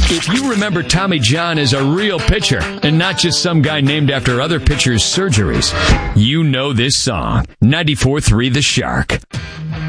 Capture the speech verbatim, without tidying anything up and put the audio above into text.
If you remember Tommy John as a real pitcher and not just some guy named after other pitchers' surgeries, you know this song. ninety-four point three The Shark.